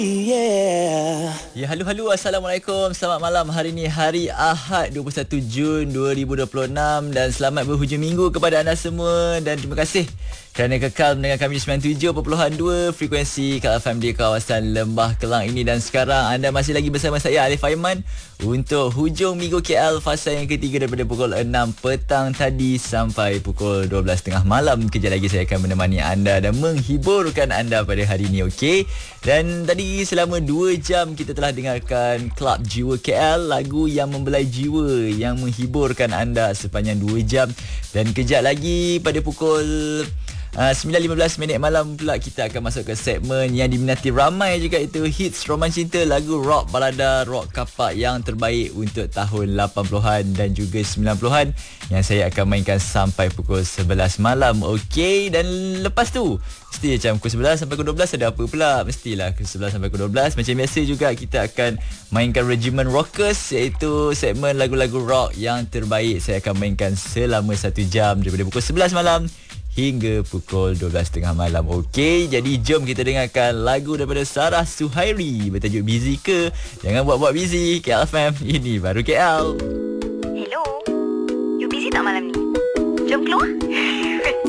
Yeah. Ya, halo. Assalamualaikum. Selamat malam. Hari ini hari Ahad 21 Jun 2026 dan selamat berhujung minggu kepada anda semua dan terima kasih kerana kekal mendengar kami 97.2 frekuensi KFM di kawasan Lembah Kelang ini. Dan sekarang anda masih lagi bersama saya Alif Aiman untuk hujung minggu KL fasa yang ketiga daripada pukul 6 petang tadi sampai pukul 12.30 malam. Kejap lagi saya akan menemani anda dan menghiburkan anda pada hari ini, okey? Dan tadi selama 2 jam kita telah dengarkan Club Jiwa KL, lagu yang membelai jiwa yang menghiburkan anda sepanjang 2 jam. Dan kejap lagi pada pukul 9.15 malam pula kita akan masuk ke segmen yang diminati ramai juga, itu hits roman cinta, lagu rock balada, rock kapak yang terbaik untuk tahun 80-an dan juga 90-an yang saya akan mainkan sampai pukul 11 malam. Okey, dan lepas tu mesti macam pukul 11 sampai pukul 12 ada apa pula? Mestilah pukul 11 sampai pukul 12. Macam biasa juga kita akan mainkan Regimen Rockers, iaitu segmen lagu-lagu rock yang terbaik. Saya akan mainkan selama 1 jam daripada pukul 11 malam hingga pukul 12.30 malam. Okey, jadi jom kita dengarkan lagu daripada Sarah Suhairi bertajuk Busy Ke. Jangan buat-buat busy. KLFM, ini baru KL. Hello, you busy tak malam ni? Jom keluar.